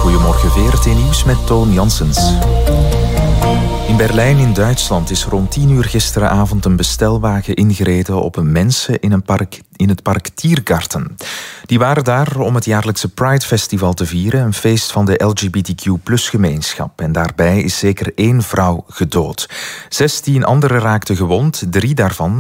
Goedemorgen, VRT Nieuws met Toon Janssens. In Berlijn in Duitsland is rond 10 uur gisteravond een bestelwagen ingereden op een mensen in het park Tiergarten. Die waren daar om het jaarlijkse Pride Festival te vieren, een feest van de LGBTQ+-gemeenschap. En daarbij is zeker 1 vrouw gedood. 16 anderen raakten gewond, 3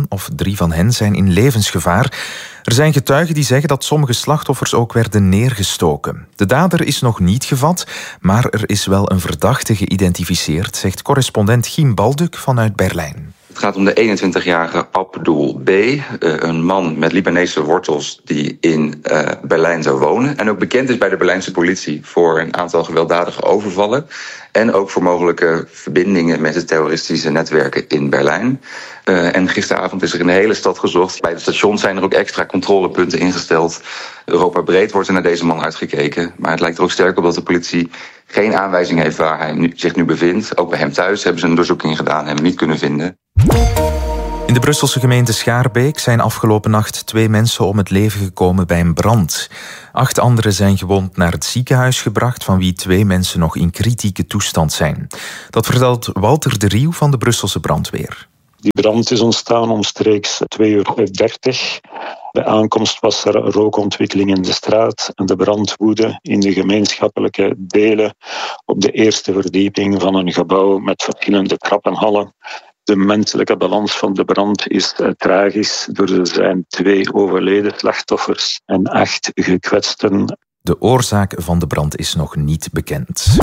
van hen zijn in levensgevaar. Er zijn getuigen die zeggen dat sommige slachtoffers ook werden neergestoken. De dader is nog niet gevat, maar er is wel een verdachte geïdentificeerd, zegt correspondent Giem Balduk vanuit Berlijn. Het gaat om de 21-jarige Abdul B., een man met Libanese wortels die in Berlijn zou wonen. En ook bekend is bij de Berlijnse politie voor een aantal gewelddadige overvallen. En ook voor mogelijke verbindingen met de terroristische netwerken in Berlijn. En gisteravond is er in de hele stad gezocht. Bij de stations zijn er ook extra controlepunten ingesteld. Europa breed wordt er naar deze man uitgekeken. Maar het lijkt er ook sterk op dat de politie geen aanwijzing heeft waar hij zich nu bevindt. Ook bij hem thuis hebben ze een doorzoeking gedaan en hem niet kunnen vinden. In de Brusselse gemeente Schaarbeek zijn afgelopen nacht 2 mensen om het leven gekomen bij een brand. 8 anderen zijn gewond naar het ziekenhuis gebracht, van wie 2 mensen nog in kritieke toestand zijn. Dat vertelt Walter de Rieuw van de Brusselse brandweer. Die brand is ontstaan omstreeks 2:30 uur. Bij aankomst was er rookontwikkeling in de straat en de brand woedde in de gemeenschappelijke delen op de eerste verdieping van een gebouw met verschillende trappenhallen. De menselijke balans van de brand is tragisch. Er zijn 2 overleden slachtoffers en 8 gekwetsten. De oorzaak van de brand is nog niet bekend.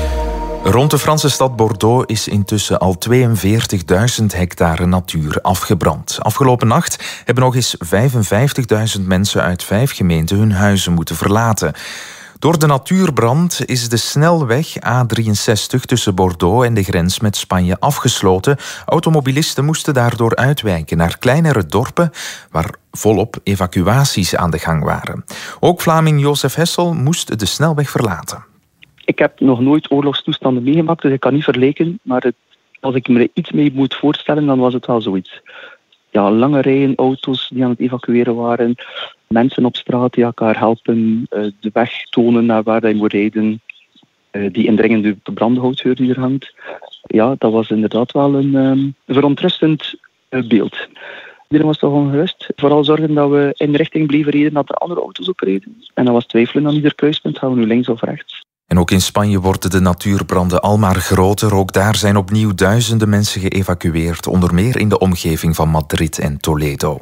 Rond de Franse stad Bordeaux is intussen al 42.000 hectare natuur afgebrand. Afgelopen nacht hebben nog eens 55.000 mensen uit 5 gemeenten hun huizen moeten verlaten. Door de natuurbrand is de snelweg A63 tussen Bordeaux en de grens met Spanje afgesloten. Automobilisten moesten daardoor uitwijken naar kleinere dorpen waar volop evacuaties aan de gang waren. Ook Vlaming Jozef Hessel moest de snelweg verlaten. Ik heb nog nooit oorlogstoestanden meegemaakt, dus ik kan niet vergelijken. Maar als ik me er iets mee moet voorstellen, dan was het wel zoiets. Ja, lange rijen auto's die aan het evacueren waren. Mensen op straat die elkaar helpen. De weg tonen naar waar hij moet rijden. Die indringende brandhoutvuur die er hangt. Ja, dat was inderdaad wel een verontrustend beeld. Iedereen was toch ongerust. Vooral zorgen dat we in de richting bleven rijden dat er andere auto's ook reden. En dat was twijfelen aan ieder kruispunt. Gaan we nu links of rechts? En ook in Spanje worden de natuurbranden al maar groter. Ook daar zijn opnieuw duizenden mensen geëvacueerd, onder meer in de omgeving van Madrid en Toledo.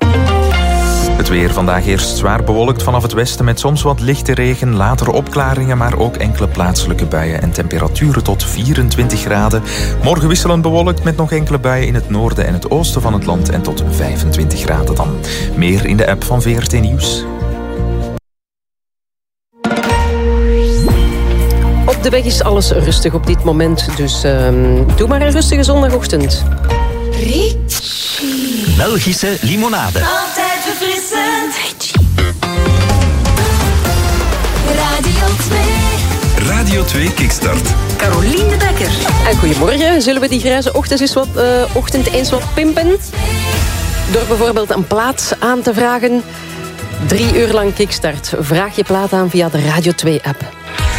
Het weer vandaag eerst zwaar bewolkt vanaf het westen met soms wat lichte regen, later opklaringen, maar ook enkele plaatselijke buien en temperaturen tot 24 graden. Morgen wisselend bewolkt met nog enkele buien in het noorden en het oosten van het land en tot 25 graden dan. Meer in de app van VRT Nieuws. Op de weg is alles rustig op dit moment, dus doe maar een rustige zondagochtend. Ritchie. Belgische limonade. Altijd verfrissend. Ritchie. Radio 2. Radio 2 Kickstart. Carolien de Bekker. En goedemorgen. Zullen we die grijze ochtend eens wat pimpen? Door bijvoorbeeld een plaat aan te vragen. 3 uur lang Kickstart. Vraag je plaat aan via de Radio 2-app.